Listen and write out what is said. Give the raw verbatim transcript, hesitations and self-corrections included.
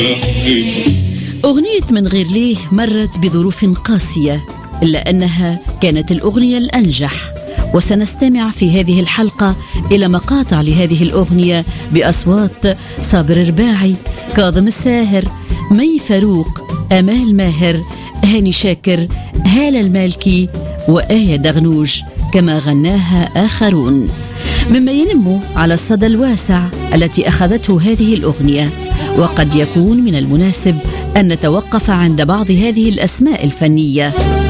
أغنية من غير ليه مرت بظروف قاسية، إلا أنها كانت الأغنية الأنجح. وسنستمع في هذه الحلقة إلى مقاطع لهذه الأغنية بأصوات صابر رباعي، كاظم الساهر، مي فاروق، آمال ماهر، هاني شاكر، هالة المالكي وآية دغنوج، كما غناها آخرون، مما ينم على الصدى الواسع التي أخذته هذه الأغنية. وقد يكون من المناسب أن نتوقف عند بعض هذه الأسماء الفنية